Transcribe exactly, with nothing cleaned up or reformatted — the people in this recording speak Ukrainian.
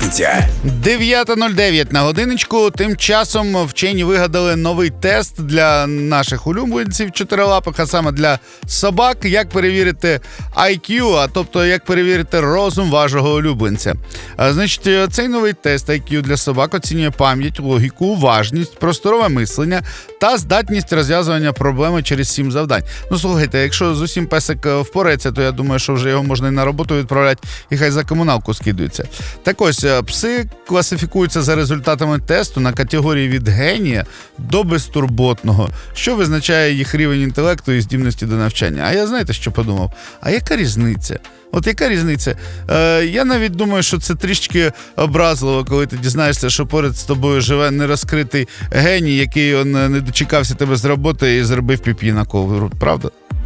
улюбленця. дев'ята нуль дев'ять на годиночку. Тим часом вчені вигадали новий тест для наших улюбленців чотирилапих, а саме для собак, як перевірити ай к'ю, а тобто як перевірити розум вашого улюбленця. А, значить, цей новий тест ай к'ю для собак оцінює пам'ять, логіку, уважність, просторове мислення та здатність розв'язування проблеми через сім завдань. Ну, слухайте, якщо з усім песик впорається, то я думаю, що вже його можна і на роботу відправляти, і хай за комуналку скидується. Так ось, пси класифікуються за результатами тесту на категорії від генія до безтурботного, що визначає їх рівень інтелекту і здібності до навчання. А я знаєте, що подумав? А яка різниця? От яка різниця? Е, я навіть думаю, що це трішки образливо, коли ти дізнаєшся, що поряд з тобою живе нерозкритий геній, який он не дочекався тебе з роботи і зробив піпі на ковру. Правда?